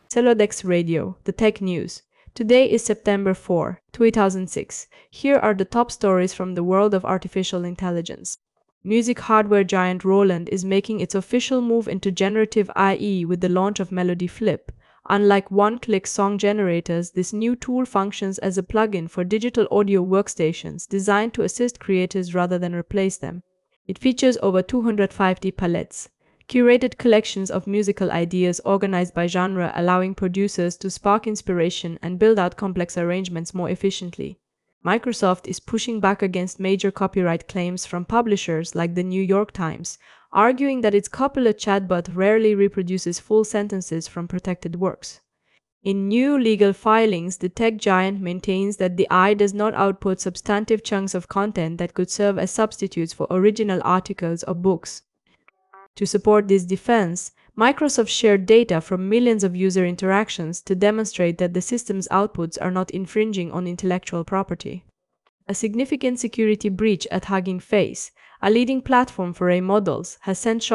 Celodex Radio, the tech news. Today is September 4, 2006. Here are the top stories from the world of artificial intelligence. Music hardware giant Roland is making its official move into generative AI with the launch of Melody Flip. Unlike one-click song generators, this new tool functions as a plugin for digital audio workstations designed to assist creators rather than replace them. It features over 250 palettes, curated collections of musical ideas organized by genre, allowing producers to spark inspiration and build out complex arrangements more efficiently. Microsoft is pushing back against major copyright claims from publishers like the New York Times, arguing that its Copilot chatbot rarely reproduces full sentences from protected works. In new legal filings, the tech giant maintains that the AI does not output substantive chunks of content that could serve as substitutes for original articles or books. To support this defense, Microsoft shared data from millions of user interactions to demonstrate that the system's outputs are not infringing on intellectual property. A significant security breach at Hugging Face, a leading platform for AI models, has sent